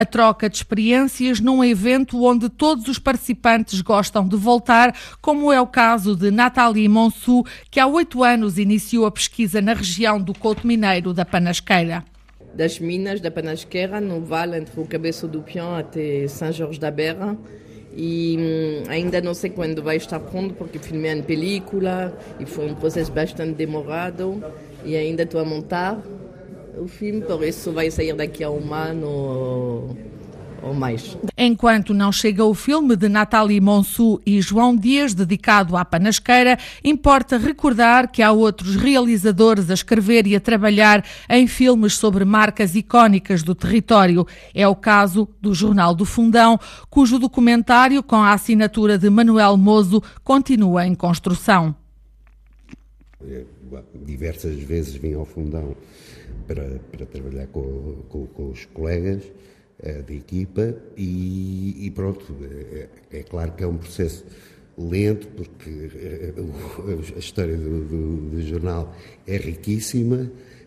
A troca de experiências num evento onde todos os participantes gostam de voltar, como é o caso de Nathalie Monsu, que há 8 anos iniciou a pesquisa na região do Couto Mineiro da Panasqueira. Das minas da Panasqueira, no vale entre o Cabeço do Peão até Saint-Georges-da-Berra. E ainda não sei quando vai estar pronto, porque filmei em película e foi um processo bastante demorado e ainda estou a montar o filme, por isso vai sair daqui a um ano ou mais. Enquanto não chega o filme de Nathalie Monsu e João Dias, dedicado à Panasqueira, importa recordar que há outros realizadores a escrever e a trabalhar em filmes sobre marcas icónicas do território. É o caso do Jornal do Fundão, cujo documentário, com a assinatura de Manuel Mozo, continua em construção. Diversas vezes vim ao Fundão para trabalhar com os colegas da equipa e pronto, é claro que é um processo lento porque a história do jornal é riquíssima,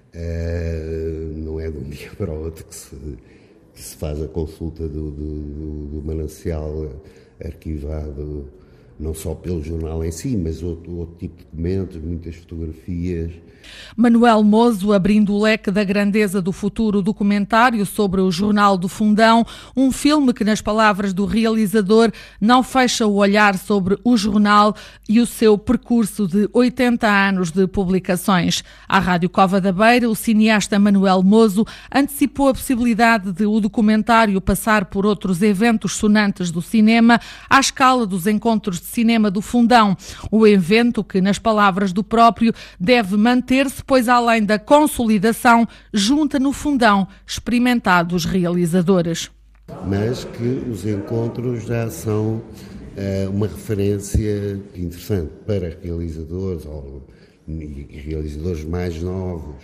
não é de um dia para o outro que se faz a consulta do manancial arquivado, não só pelo jornal em si, mas outro tipo de documentos, muitas fotografias. Manuel Mozo, abrindo o leque da grandeza do futuro documentário sobre o Jornal do Fundão, um filme que, nas palavras do realizador, não fecha o olhar sobre o jornal e o seu percurso de 80 anos de publicações. À Rádio Cova da Beira, o cineasta Manuel Mozo antecipou a possibilidade de o documentário passar por outros eventos sonantes do cinema à escala dos encontros de cinema do Fundão. O evento que, nas palavras do próprio, deve manter-se, pois além da consolidação, junta no Fundão experimentados realizadores. Mas que os encontros já são uma referência interessante para realizadores e realizadores mais novos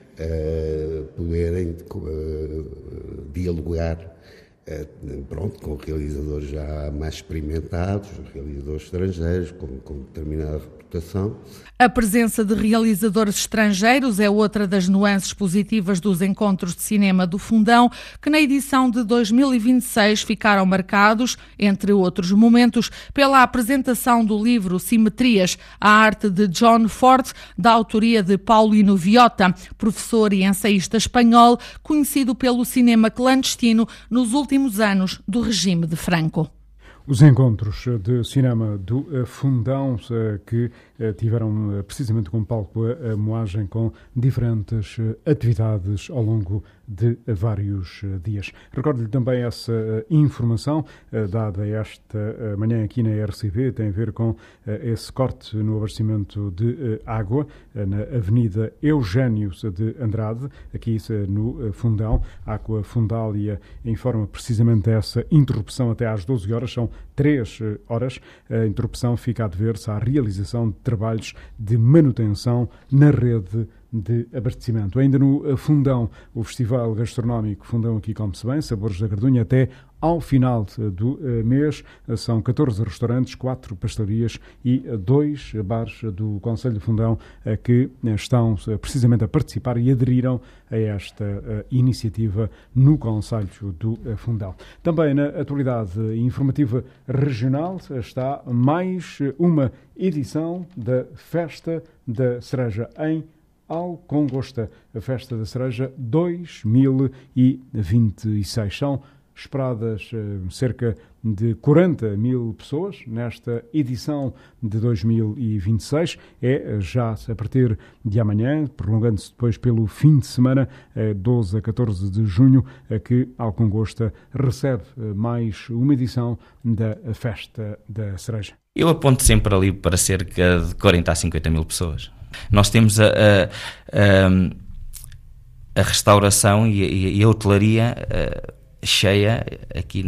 poderem dialogar com realizadores já mais experimentados, realizadores estrangeiros com determinada reputação. A presença de realizadores estrangeiros é outra das nuances positivas dos encontros de cinema do Fundão, que na edição de 2026 ficaram marcados, entre outros momentos, pela apresentação do livro Simetrias, a arte de John Ford, da autoria de Paulino Viotta, professor e ensaísta espanhol, conhecido pelo cinema clandestino nos últimos anos do regime de Franco. Os encontros de cinema do Fundão, que tiveram precisamente como palco a moagem com diferentes atividades ao longo de vários dias. Recordo-lhe também essa informação dada esta manhã aqui na RCV, tem a ver com esse corte no abastecimento de água na Avenida Eugénio de Andrade, aqui no Fundão. A Água Fundália informa precisamente essa interrupção até às 12 horas, são 3 horas. A interrupção fica a dever-se à realização de trabalhos de manutenção na rede de abastecimento. Ainda no Fundão, o Festival Gastronómico Fundão Aqui Come-se Bem, Sabores da Gardunha, até ao final do mês. São 14 restaurantes, 4 pastelarias e 2 bares do Concelho de Fundão que estão precisamente a participar e aderiram a esta iniciativa no Concelho do Fundão. Também na atualidade informativa regional está mais uma edição da Festa da Cereja em Alcongosta, a Festa da Cereja 2026. São esperadas cerca de 40 mil pessoas nesta edição de 2026. É já a partir de amanhã, prolongando-se depois pelo fim de semana, 12 a 14 de junho, que Alcongosta recebe mais uma edição da Festa da Cereja. Eu aponto sempre ali para cerca de 40 a 50 mil pessoas. Nós temos a restauração e a hotelaria cheia aqui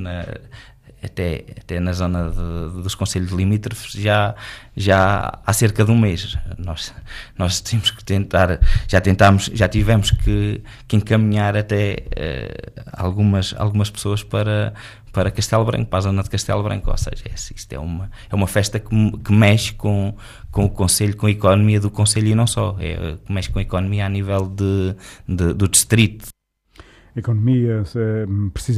até na zona dos concelhos limítrofes já há cerca de um mês. Nós temos que tentar, já tivemos que encaminhar até algumas pessoas para Castelo Branco, para a zona de Castelo Branco, ou seja, isto é uma festa que mexe com o concelho, com a economia do concelho e não só, que mexe com a economia a nível do distrito. Economia, precisa